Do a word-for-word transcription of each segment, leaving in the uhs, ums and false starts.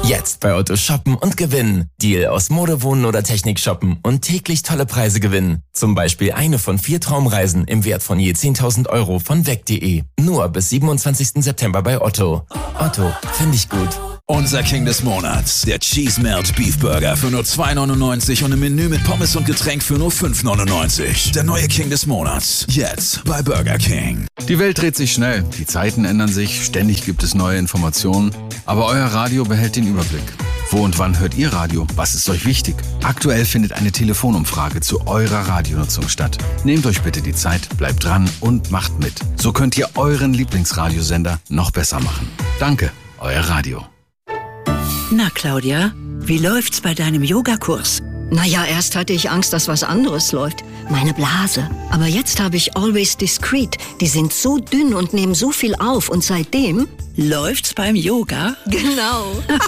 Jetzt bei Otto shoppen und gewinnen. Deal aus Mode, Wohnen oder Technik shoppen und täglich tolle Preise gewinnen. Zum Beispiel eine von vier Traumreisen im Wert von je zehntausend Euro von weg punkt de. Nur bis siebenundzwanzigsten September bei Otto. Otto, finde ich gut. Unser King des Monats, der Cheese Melt Beef Burger für nur zwei neunundneunzig und im Menü mit Pommes und Getränk für nur fünf neunundneunzig. Der neue King des Monats, jetzt bei Burger King. Die Welt dreht sich schnell, die Zeiten ändern sich, ständig gibt es neue Informationen, aber euer Radio behält den Überblick. Wo und wann hört ihr Radio? Was ist euch wichtig? Aktuell findet eine Telefonumfrage zu eurer Radionutzung statt. Nehmt euch bitte die Zeit, bleibt dran und macht mit. So könnt ihr euren Lieblingsradiosender noch besser machen. Danke, euer Radio. Na, Claudia, wie läuft's bei deinem Yogakurs? Naja, erst hatte ich Angst, dass was anderes läuft. Meine Blase. Aber jetzt habe ich Always Discreet. Die sind so dünn und nehmen so viel auf. Und seitdem... Läuft's beim Yoga? Genau.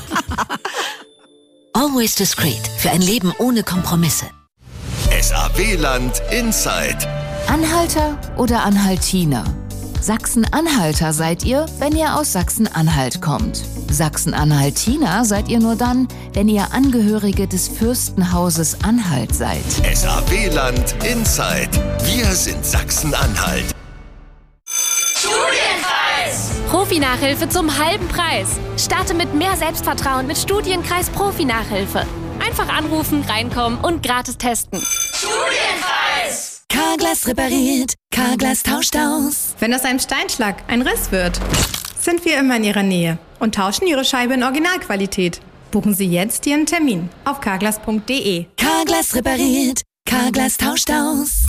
Always Discreet. Für ein Leben ohne Kompromisse. S A W-Land Inside. Anhalter oder Anhaltiner? Sachsen-Anhalter seid ihr, wenn ihr aus Sachsen-Anhalt kommt. Sachsen-Anhaltiner seid ihr nur dann, wenn ihr Angehörige des Fürstenhauses Anhalt seid. S A W-Land Inside. Wir sind Sachsen-Anhalt. Studienkreis! Profi-Nachhilfe zum halben Preis. Starte mit mehr Selbstvertrauen mit Studienkreis Profi-Nachhilfe. Einfach anrufen, reinkommen und gratis testen. Studienkreis! Carglass repariert, Carglass tauscht aus. Wenn aus einem Steinschlag ein Riss wird, sind wir immer in Ihrer Nähe und tauschen Ihre Scheibe in Originalqualität. Buchen Sie jetzt Ihren Termin auf carglass punkt de. Carglass repariert, Carglass tauscht aus.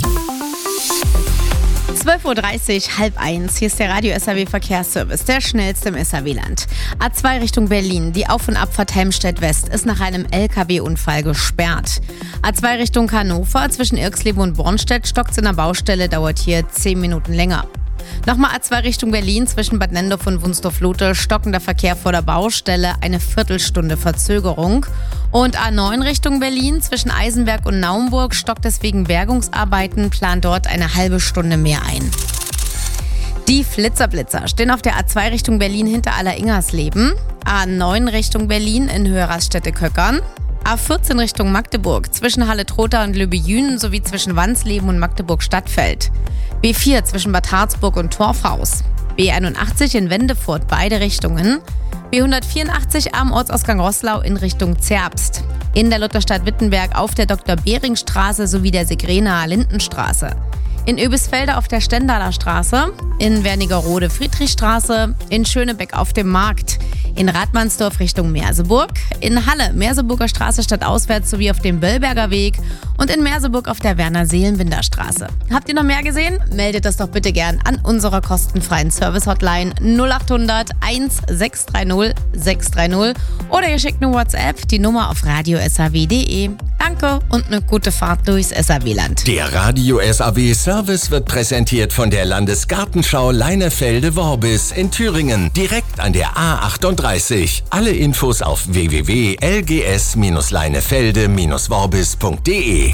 zwölf Uhr dreißig, halb eins. Hier ist der Radio S A W Verkehrsservice, der schnellste im S A W-Land. A zwei Richtung Berlin, die Auf- und Abfahrt Helmstedt West ist nach einem L K W-Unfall gesperrt. A zwei Richtung Hannover, zwischen Irxleben und Bornstedt stockt's in der Baustelle, dauert hier zehn Minuten länger. Nochmal A zwei Richtung Berlin, zwischen Bad Nendorf und Wunstorf-Luthe, stockender Verkehr vor der Baustelle, eine Viertelstunde Verzögerung. Und A neun Richtung Berlin, zwischen Eisenberg und Naumburg, stockt es wegen Bergungsarbeiten, plant dort eine halbe Stunde mehr ein. Die Flitzerblitzer stehen auf der A zwei Richtung Berlin hinter Aller-Ingersleben, A neun Richtung Berlin in Höhe Raststätte-Köckern, A vierzehn Richtung Magdeburg zwischen Halle-Trotha und Lübbe-Jünen sowie zwischen Wansleben und Magdeburg-Stadtfeld, B vier zwischen Bad Harzburg und Torfhaus, B einundachtzig in Wendefurt beide Richtungen, B hundertvierundachtzig am Ortsausgang Roßlau in Richtung Zerbst, in der Lutherstadt Wittenberg auf der Doktor-Behring-Straße sowie der Sigrenaer Lindenstraße, in Oebisfelde auf der Stendaler Straße, in Wernigerode Friedrichstraße, in Schönebeck auf dem Markt, in Radmannsdorf Richtung Merseburg, in Halle Merseburger Straße stadtauswärts sowie auf dem Böllberger Weg und in Merseburg auf der Werner-Seelenbinder Straße. Habt ihr noch mehr gesehen? Meldet das doch bitte gern an unserer kostenfreien Service-Hotline null achthundert eins sechs drei null sechs drei null oder ihr schickt eine WhatsApp, die Nummer auf radio s a w punkt de. Danke und eine gute Fahrt durchs S A W-Land. Der Radio S A W Service wird präsentiert von der Landesgartenschau Leinefelde-Worbis in Thüringen, direkt an der A achtunddreißig. Alle Infos auf w w w punkt l g s leinefelde worbis punkt de.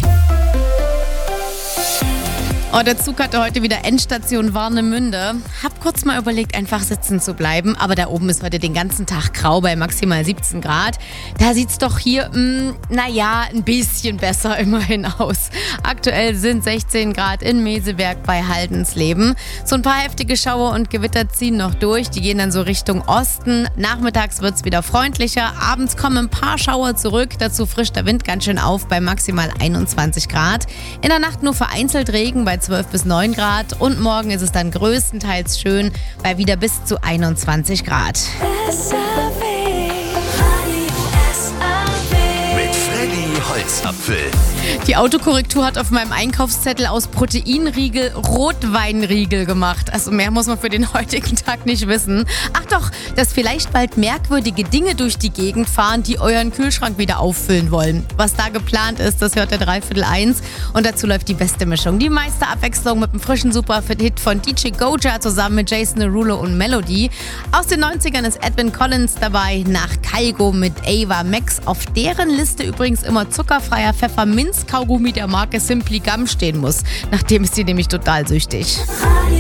Oh, der Zug hatte heute wieder Endstation Warnemünde. Hab kurz mal überlegt, einfach sitzen zu bleiben, aber da oben ist heute den ganzen Tag grau bei maximal siebzehn Grad. Da sieht's doch hier, mh, naja, ein bisschen besser immerhin aus. Aktuell sind sechzehn Grad in Meseberg bei Haldensleben. So ein paar heftige Schauer und Gewitter ziehen noch durch, die gehen dann so Richtung Osten. Nachmittags wird's wieder freundlicher, abends kommen ein paar Schauer zurück, dazu frischt der Wind ganz schön auf bei maximal einundzwanzig Grad. In der Nacht nur vereinzelt Regen bei zwölf bis neun Grad und morgen ist es dann größtenteils schön bei wieder bis zu einundzwanzig Grad. Mit Freddy Holzapfel. Die Autokorrektur hat auf meinem Einkaufszettel aus Proteinriegel Rotweinriegel gemacht. Also mehr muss man für den heutigen Tag nicht wissen. Ach doch, dass vielleicht bald merkwürdige Dinge durch die Gegend fahren, die euren Kühlschrank wieder auffüllen wollen. Was da geplant ist, das hört der Dreiviertel eins. Und dazu läuft die beste Mischung. Die meiste Abwechslung mit einem frischen Superhit von D J Goja zusammen mit Jason Derulo und Melody. Aus den neunzigern ist Edwin Collins dabei, nach Kaigo mit Ava Max. Auf deren Liste übrigens immer zuckerfreier Pfefferminz Kaugummi der Marke Simply Gum stehen muss. Nach dem ist sie nämlich total süchtig.